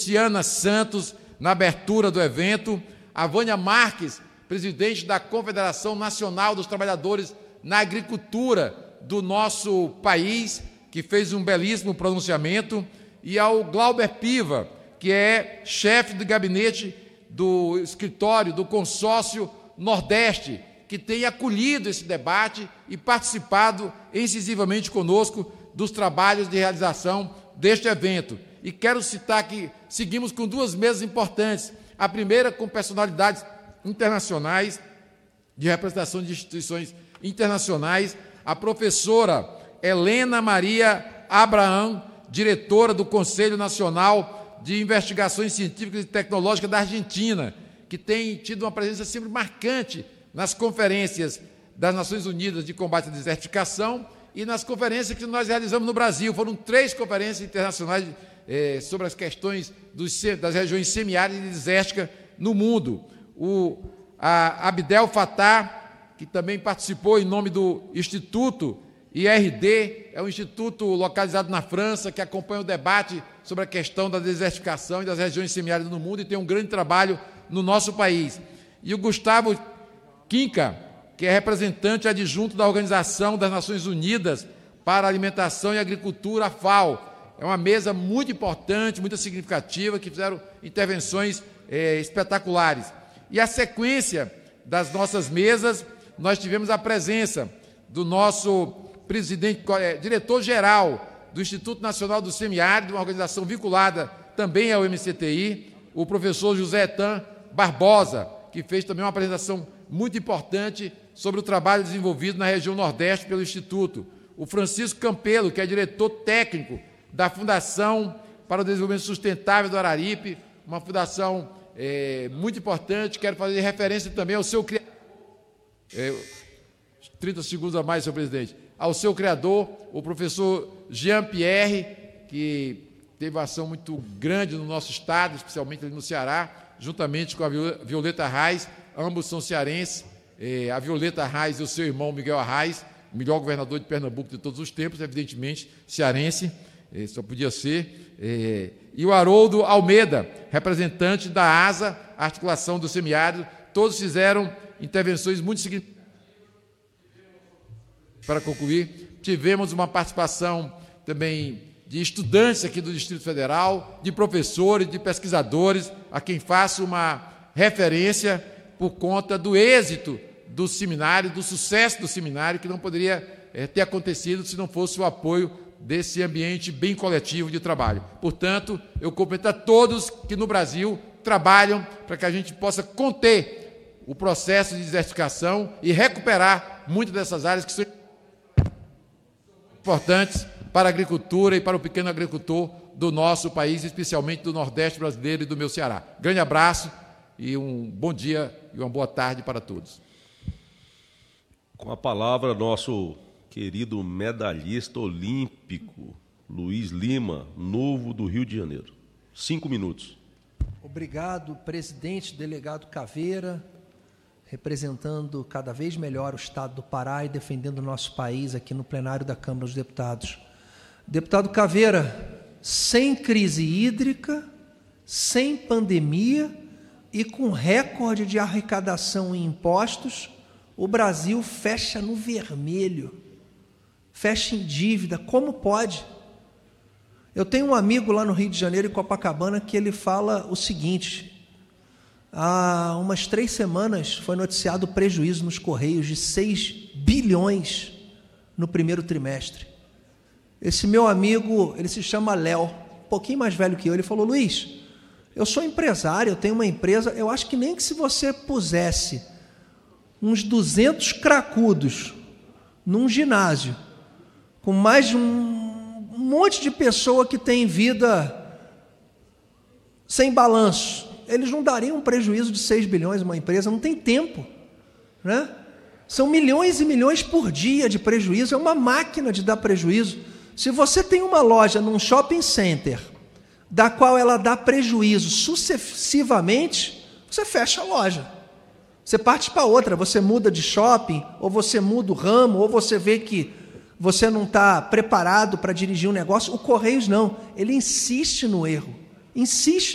Luciana Santos, na abertura do evento, a Vânia Marques, presidente da Confederação Nacional dos Trabalhadores na Agricultura do nosso país, que fez um belíssimo pronunciamento, e ao Glauber Piva, que é chefe de gabinete do escritório do Consórcio Nordeste, que tem acolhido esse debate e participado incisivamente conosco dos trabalhos de realização deste evento. E quero citar que seguimos com duas mesas importantes, a primeira com personalidades internacionais, de representação de instituições internacionais, a professora Helena Maria Abraham, diretora do Conselho Nacional de Investigações Científicas e Tecnológicas da Argentina, que tem tido uma presença sempre marcante nas conferências das Nações Unidas de Combate à Desertificação e nas conferências que nós realizamos no Brasil. Foram 3 conferências internacionais sobre as questões das regiões semiáridas e desérticas no mundo. A Abdel Fattah, que também participou em nome do Instituto IRD, é um instituto localizado na França, que acompanha o debate sobre a questão da desertificação e das regiões semiáridas no mundo e tem um grande trabalho no nosso país. E o Gustavo Quinca, que é representante adjunto da Organização das Nações Unidas para a Alimentação e Agricultura, a FAO. É uma mesa muito importante, muito significativa, que fizeram intervenções espetaculares. E a sequência das nossas mesas, nós tivemos a presença do nosso diretor-geral do Instituto Nacional do Semiárido, uma organização vinculada também ao MCTI, o professor José Etan Barbosa, que fez também uma apresentação muito importante sobre o trabalho desenvolvido na região Nordeste pelo Instituto. O Francisco Campelo, que é diretor técnico da Fundação para o Desenvolvimento Sustentável do Araripe, uma fundação muito importante. Quero fazer referência também ao seu criador, 30 segundos a mais, senhor presidente, ao seu criador, o professor Jean Pierre, que teve uma ação muito grande no nosso estado, especialmente ali no Ceará, juntamente com a Violeta Arraes, ambos são cearenses, a Violeta Arraes e o seu irmão Miguel Arraes, o melhor governador de Pernambuco de todos os tempos, evidentemente cearense, só podia ser, e o Haroldo Almeida, representante da ASA, Articulação do Semiárido. Todos fizeram intervenções muito significativas. Para concluir, tivemos uma participação também de estudantes aqui do Distrito Federal, de professores, de pesquisadores, a quem faço uma referência por conta do êxito do seminário, do sucesso do seminário, que não poderia ter acontecido se não fosse o apoio desse ambiente bem coletivo de trabalho. Portanto, eu cumprimento a todos que no Brasil trabalham para que a gente possa conter o processo de desertificação e recuperar muitas dessas áreas que são importantes para a agricultura e para o pequeno agricultor do nosso país, especialmente do Nordeste brasileiro e do meu Ceará. Grande abraço e um bom dia e uma boa tarde para todos. Com a palavra, nosso querido medalhista olímpico, Luiz Lima, Novo do Rio de Janeiro. 5 minutos. Obrigado, presidente, delegado Caveira, representando cada vez melhor o Estado do Pará e defendendo o nosso país aqui no plenário da Câmara dos Deputados. Deputado Caveira, sem crise hídrica, sem pandemia e com recorde de arrecadação em impostos, o Brasil fecha no vermelho, fecha em dívida. Como pode? Eu tenho um amigo lá no Rio de Janeiro, em Copacabana, que ele fala o seguinte: há umas 3 semanas foi noticiado o prejuízo nos Correios de 6 bilhões no primeiro trimestre. Esse meu amigo, ele se chama Léo, um pouquinho mais velho que eu, ele falou: Luiz, eu sou empresário, eu tenho uma empresa, eu acho que nem que se você pusesse uns 200 cracudos num ginásio, com mais de um monte de pessoa que tem vida sem balanço, eles não dariam um prejuízo de 6 bilhões uma empresa, não tem tempo, né? São milhões e milhões por dia de prejuízo, é uma máquina de dar prejuízo. Se você tem uma loja num shopping center, da qual ela dá prejuízo sucessivamente, você fecha a loja. Você parte para outra, você muda de shopping, ou você muda o ramo, ou você vê que você não está preparado para dirigir um negócio. O Correios não, ele insiste no erro, insiste